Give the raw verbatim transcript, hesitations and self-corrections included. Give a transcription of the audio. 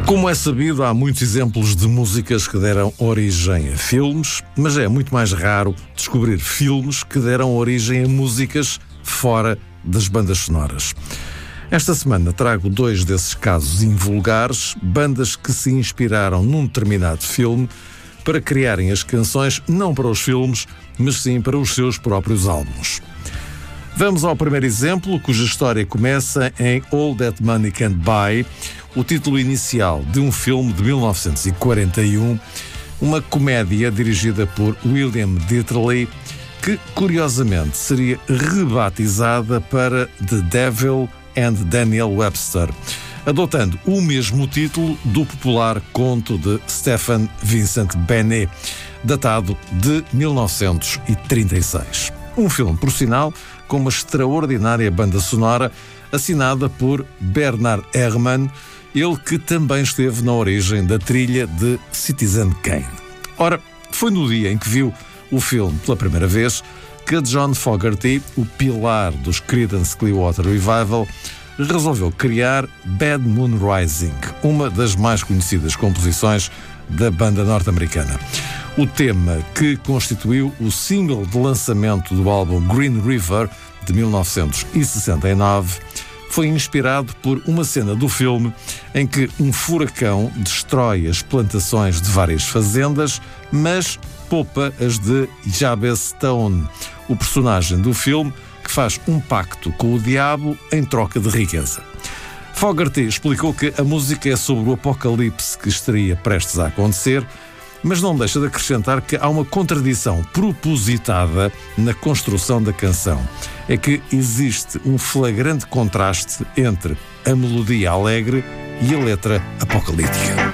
Como é sabido, há muitos exemplos de músicas que deram origem a filmes, mas é muito mais raro descobrir filmes que deram origem a músicas fora das bandas sonoras. Esta semana trago dois desses casos invulgares, bandas que se inspiraram num determinado filme para criarem as canções não para os filmes, mas sim para os seus próprios álbuns. Vamos ao primeiro exemplo, cuja história começa em All That Money Can't Buy, o título inicial de um filme de mil novecentos e quarenta e um, uma comédia dirigida por William Dieterle, que curiosamente seria rebatizada para The Devil and Daniel Webster, adotando o mesmo título do popular conto de Stephen Vincent Benet, datado de mil novecentos e trinta e seis. Um filme, por sinal, com uma extraordinária banda sonora assinada por Bernard Herrmann, ele que também esteve na origem da trilha de Citizen Kane. Ora, foi no dia em que viu o filme pela primeira vez que John Fogerty, o pilar dos Creedence Clearwater Revival, resolveu criar Bad Moon Rising, uma das mais conhecidas composições da banda norte-americana. O tema, que constituiu o single de lançamento do álbum Green River, de mil novecentos e sessenta e nove, foi inspirado por uma cena do filme em que um furacão destrói as plantações de várias fazendas, mas poupa as de Jabez Stone, o personagem do filme que faz um pacto com o diabo em troca de riqueza. Fogerty explicou que a música é sobre o apocalipse que estaria prestes a acontecer, mas não deixa de acrescentar que há uma contradição propositada na construção da canção. É que existe um flagrante contraste entre a melodia alegre e a letra apocalíptica.